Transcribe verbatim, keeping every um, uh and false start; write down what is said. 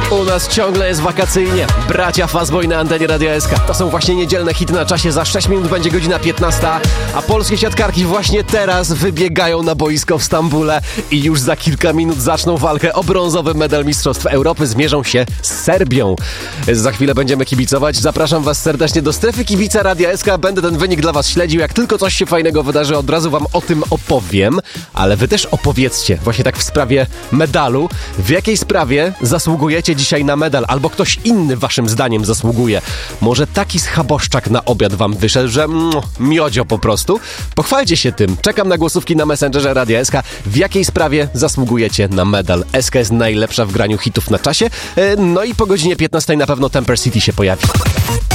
U nas ciągle jest wakacyjnie. Bracia Fazboy na antenie Radia S K. To są właśnie niedzielne hity na czasie. Za sześć minut będzie godzina piętnasta, a polskie siatkarki właśnie teraz wybiegają na boisko w Stambule i już za kilka minut zaczną walkę o brązowy medal Mistrzostw Europy. Zmierzą się z Serbią. Za chwilę będziemy kibicować. Zapraszam was serdecznie do strefy kibica Radia S K. Będę ten wynik dla was śledził. Jak tylko coś się fajnego wydarzy, od razu wam o tym opowiem. Ale wy też opowiedzcie, właśnie tak w sprawie medalu, w jakiej sprawie zasługujecie dzisiaj na medal, albo ktoś inny waszym zdaniem zasługuje. Może taki schaboszczak na obiad wam wyszedł, że mm, miodzio po prostu. Pochwalcie się tym. Czekam na głosówki na Messengerze Radia S K. W jakiej sprawie zasługujecie na medal? S K jest najlepsza w graniu hitów na czasie. No i po godzinie piętnastej na pewno Temper City się pojawi.